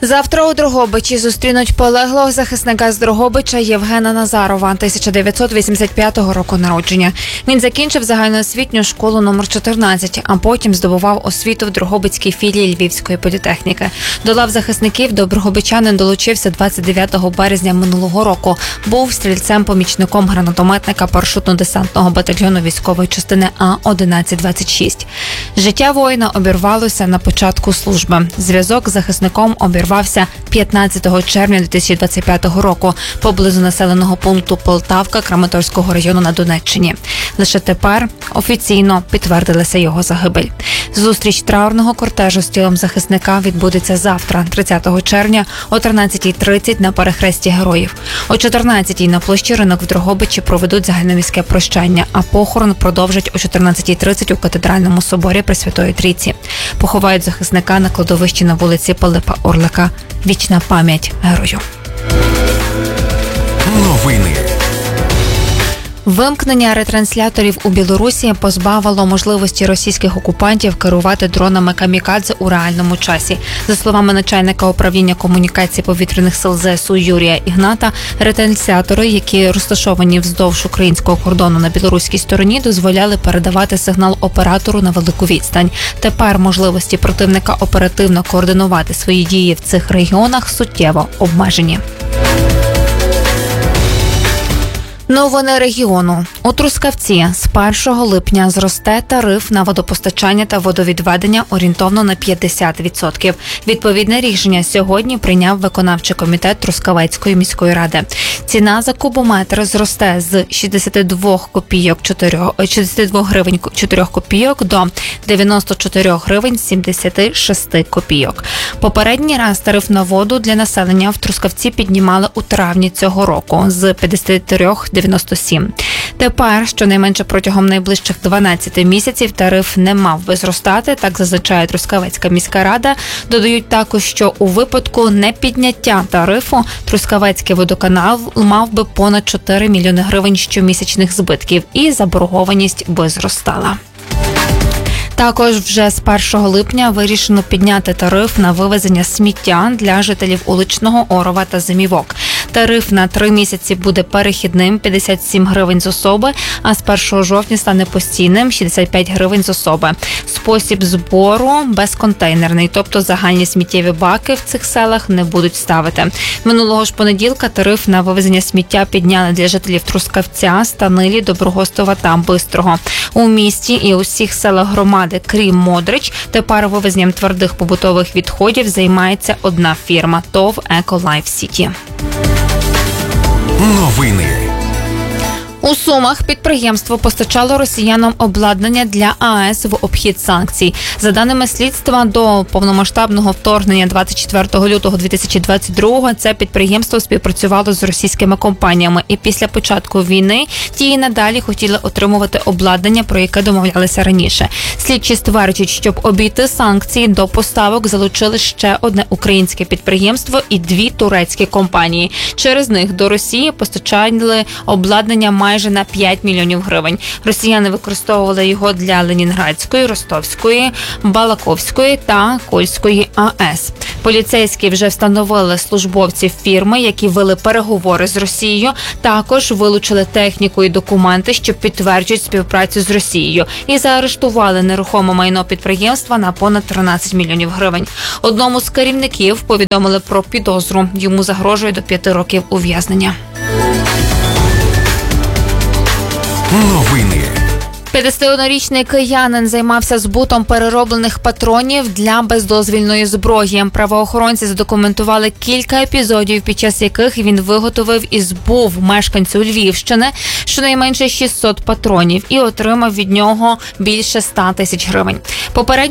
Завтра у Дрогобичі зустрінуть полеглого захисника з Дрогобича Євгена Назарова, 1985 року народження. Він закінчив загальноосвітню школу номер 14, а потім здобував освіту в Дрогобицькій філії Львівської політехніки. До лав захисників дрогобичанин долучився 29 березня минулого року. Був стрільцем-помічником гранатометника парашютно-десантного батальйону військової частини А-1126. Життя воїна обірвалося на початку служби. Зв'язок з захисником обірвався 15 червня 2025 року поблизу населеного пункту Полтавка Краматорського району на Донеччині. Лише тепер офіційно підтвердилася його загибель. Зустріч траурного кортежу з тілом захисника відбудеться завтра, 30 червня, о 13:30 на перехресті Героїв. О 14:00 на площі Ринок в Дрогобичі проведуть загальноміське прощання, а похорон продовжать о 14:30 у Катедральному соборі Пресвятої Трійці. Поховають захисника на кладовищі на вулиці Пилипа Орлика. Вічна пам'ять герою. Новини. Вимкнення ретрансляторів у Білорусі позбавило можливості російських окупантів керувати дронами камікадзе у реальному часі. За словами начальника управління комунікації повітряних сил ЗСУ Юрія Ігната, ретранслятори, які розташовані вздовж українського кордону на білоруській стороні, дозволяли передавати сигнал оператору на велику відстань. Тепер можливості противника оперативно координувати свої дії в цих регіонах суттєво обмежені. Новини регіону. У Трускавці з 1 липня зросте тариф на водопостачання та водовідведення орієнтовно на 50%. Відповідне рішення сьогодні прийняв виконавчий комітет Трускавецької міської ради. Ціна за кубометр зросте з 62 гривень 4 копійок до 94 гривень 76 копійок. Попередній раз тариф на воду для населення в Трускавці піднімали у травні цього року з 53,97. Тепер, щонайменше протягом найближчих 12 місяців, тариф не мав би зростати, так зазначає Трускавецька міська рада. Додають також, що у випадку непідняття тарифу Трускавецький водоканал мав би понад 4 мільйони гривень щомісячних збитків і заборгованість би зростала. Також вже з 1 липня вирішено підняти тариф на вивезення сміття для жителів Уличного, Орова та Зимівок. Тариф на 3 місяці буде перехідним – 57 гривень з особи, а з 1 жовтня стане постійним – 65 гривень з особи. Спосіб збору безконтейнерний, тобто загальні сміттєві баки в цих селах не будуть ставити. Минулого ж понеділка тариф на вивезення сміття підняли для жителів Трускавця, Станилі, Доброгостова та Бистрого. У місті і усіх селах громади, крім Модрич, тепер вивезенням твердих побутових відходів займається одна фірма – ТОВ «Еколайф Сіті». Новини. У Сумах підприємство постачало росіянам обладнання для АЕС в обхід санкцій. За даними слідства, до повномасштабного вторгнення 24 лютого 2022 це підприємство співпрацювало з російськими компаніями. І після початку війни ті і надалі хотіли отримувати обладнання, про яке домовлялися раніше. Слідчі стверджують, щоб обійти санкції, до поставок залучили ще одне українське підприємство і 2 турецькі компанії. Через них до Росії постачали обладнання майже на 5 мільйонів гривень. Росіяни використовували його для Ленінградської, Ростовської, Балаковської та Кольської АЕС. Поліцейські вже встановили службовців фірми, які вели переговори з Росією. Також вилучили техніку і документи, що підтверджують співпрацю з Росією. І заарештували нерухоме майно підприємства на понад 13 мільйонів гривень. Одному з керівників повідомили про підозру. Йому загрожує до 5 років ув'язнення. Новини. 51-річний киянин займався збутом перероблених патронів для бездозвільної зброї. Правоохоронці задокументували кілька епізодів, під час яких він виготовив і збув мешканцю Львівщини щонайменше 600 патронів і отримав від нього більше 100 тисяч гривень.